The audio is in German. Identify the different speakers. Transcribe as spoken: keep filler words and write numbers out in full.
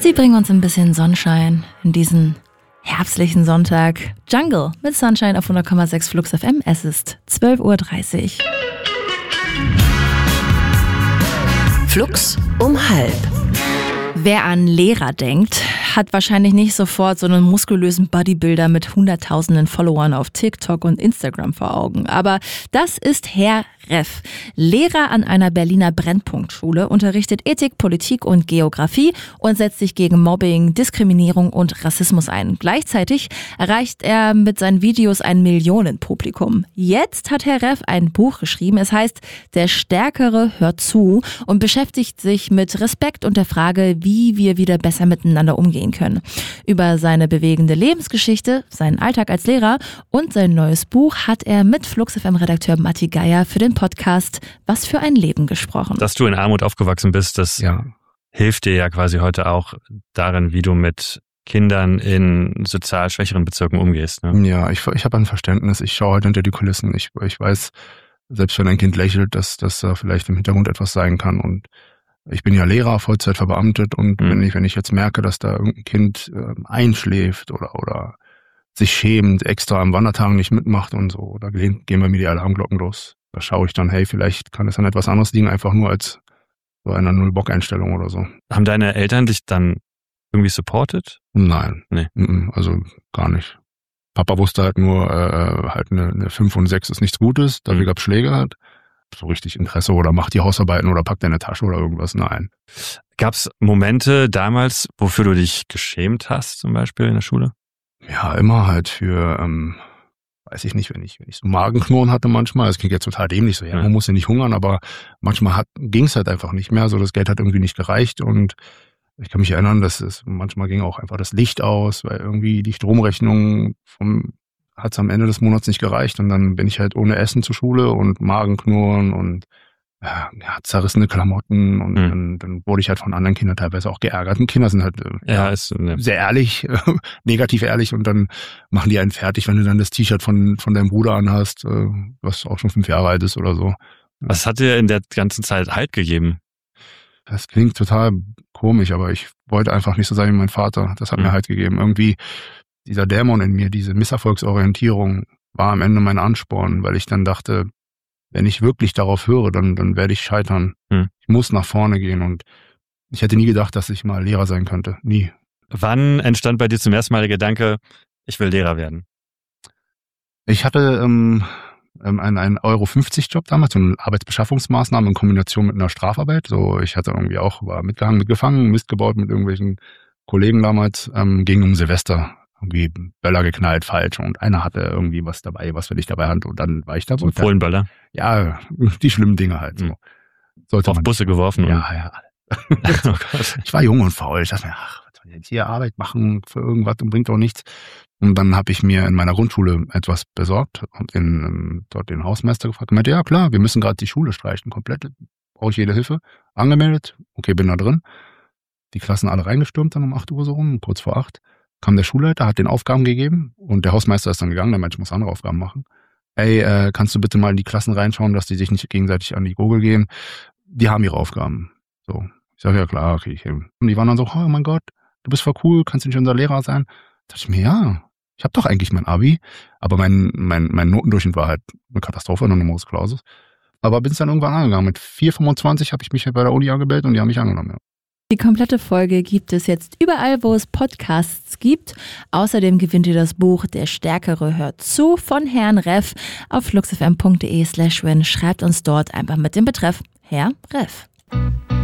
Speaker 1: Sie bringen uns ein bisschen Sonnenschein in diesen herbstlichen Sonntag. Jungle mit Sunshine auf hundert Komma sechs Flux F M. Es ist zwölf Uhr dreißig.
Speaker 2: Flux um halb.
Speaker 1: Wer an Lehrer denkt, hat wahrscheinlich nicht sofort so einen muskulösen Bodybuilder mit hunderttausenden Followern auf TikTok und Instagram vor Augen. Aber das ist Herr Reff. Lehrer an einer Berliner Brennpunktschule, unterrichtet Ethik, Politik und Geografie und setzt sich gegen Mobbing, Diskriminierung und Rassismus ein. Gleichzeitig erreicht er mit seinen Videos ein Millionenpublikum. Jetzt hat Herr Reff ein Buch geschrieben. Es heißt Der Stärkere hört zu und beschäftigt sich mit Respekt und der Frage, wie wir wieder besser miteinander umgehen können. Über seine bewegende Lebensgeschichte, seinen Alltag als Lehrer und sein neues Buch hat er mit Flux F M-Redakteur Matti Geier für den Podcast Was für ein Leben gesprochen.
Speaker 3: Dass du in Armut aufgewachsen bist, das ja. hilft dir ja quasi heute auch darin, wie du mit Kindern in sozial schwächeren Bezirken umgehst. Ne?
Speaker 4: Ja, ich, ich habe ein Verständnis. Ich schaue halt hinter die Kulissen. Ich, ich weiß, selbst wenn ein Kind lächelt, dass, dass da vielleicht im Hintergrund etwas sein kann. Und ich bin ja Lehrer, Vollzeit verbeamtet. Und mhm. wenn ich wenn ich jetzt merke, dass da irgendein Kind äh, einschläft oder oder sich schämt, extra am Wandertagen nicht mitmacht und so, da gehen, gehen bei mir die Alarmglocken los. Da schaue ich dann, hey, vielleicht kann es an etwas anderes liegen, einfach nur als so einer Null-Bock-Einstellung oder so.
Speaker 3: Haben deine Eltern dich dann irgendwie supportet?
Speaker 4: Nein,
Speaker 3: nee.
Speaker 4: Also gar nicht. Papa wusste halt nur, äh, halt eine, eine fünf und sechs ist nichts Gutes, dafür mhm. gab es Schläge halt. So richtig Interesse oder mach die Hausarbeiten oder pack deine Tasche oder irgendwas, nein.
Speaker 3: Gab es Momente damals, wofür du dich geschämt hast, zum Beispiel in der Schule?
Speaker 4: Ja, immer halt für... Ähm, weiß ich nicht, wenn ich wenn ich so Magenknurren hatte manchmal, das klingt jetzt total dämlich, so ja, man muss ja nicht hungern, aber manchmal ging es halt einfach nicht mehr, so das Geld hat irgendwie nicht gereicht und ich kann mich erinnern, dass es manchmal ging auch einfach das Licht aus, weil irgendwie die Stromrechnung vom hat es am Ende des Monats nicht gereicht und dann bin ich halt ohne Essen zur Schule und Magenknurren und ja, zerrissene Klamotten und mhm. dann, dann wurde ich halt von anderen Kindern teilweise auch geärgert. Und Kinder sind halt ja, ja, ist, ne. sehr ehrlich, negativ ehrlich und dann machen die einen fertig, wenn du dann das T-Shirt von von deinem Bruder anhast, was auch schon fünf Jahre alt ist oder so.
Speaker 3: Was hat dir in der ganzen Zeit Halt gegeben?
Speaker 4: Das klingt total komisch, aber ich wollte einfach nicht so sein wie mein Vater. Das hat mhm. mir Halt gegeben. Irgendwie dieser Dämon in mir, diese Misserfolgsorientierung war am Ende mein Ansporn, weil ich dann dachte, wenn ich wirklich darauf höre, dann, dann werde ich scheitern. Hm. Ich muss nach vorne gehen und ich hätte nie gedacht, dass ich mal Lehrer sein könnte. Nie.
Speaker 3: Wann entstand bei dir zum ersten Mal der Gedanke, ich will Lehrer werden?
Speaker 4: Ich hatte ähm, einen, einen Euro fünfzig Job damals, so eine Arbeitsbeschaffungsmaßnahme in Kombination mit einer Strafarbeit. So, ich hatte irgendwie auch, war mitgehangen, mitgefangen, Mist gebaut mit irgendwelchen Kollegen damals, ähm, ging um Silvester. Irgendwie Böller geknallt, falsch und einer hatte irgendwie was dabei, was wir nicht dabei hatten und dann war ich da.
Speaker 3: So Polenböller?
Speaker 4: Ja, die schlimmen Dinge halt. So.
Speaker 3: Sollte Auf man, Busse geworfen?
Speaker 4: Ja, oder? ja. Oh Gott. Ich war jung und faul. Ich dachte mir, ach, was soll ich jetzt hier Arbeit machen für irgendwas und bringt doch nichts. Und dann habe ich mir in meiner Grundschule etwas besorgt und in, dort den Hausmeister gefragt. Er meinte, ja klar, wir müssen gerade die Schule streichen, komplett. Brauche ich jede Hilfe. Angemeldet, okay, bin da drin. Die Klassen alle reingestürmt dann um acht Uhr so rum, kurz vor acht. Kam der Schulleiter, hat den Aufgaben gegeben und der Hausmeister ist dann gegangen, der meinte, ich muss andere Aufgaben machen. Ey, äh, kannst du bitte mal in die Klassen reinschauen, dass die sich nicht gegenseitig an die Gurgel gehen? Die haben ihre Aufgaben. So, ich sage, ja klar, okay. Ich, und die waren dann so, oh mein Gott, du bist voll cool, kannst du nicht unser Lehrer sein? Da dachte ich mir, ja, ich habe doch eigentlich mein Abi, aber mein mein mein Notendurchschnitt war halt eine Katastrophe, eine Numerus Clausus. Aber bin es dann irgendwann angegangen. Mit vier Komma fünfundzwanzig habe ich mich bei der Uni angemeldet und die haben mich angenommen, ja.
Speaker 1: Die komplette Folge gibt es jetzt überall, wo es Podcasts gibt. Außerdem gewinnt ihr das Buch Der Stärkere hört zu von Herrn Reff auf fluxfm punkt de slash win. Schreibt uns dort einfach mit dem Betreff Herr Reff.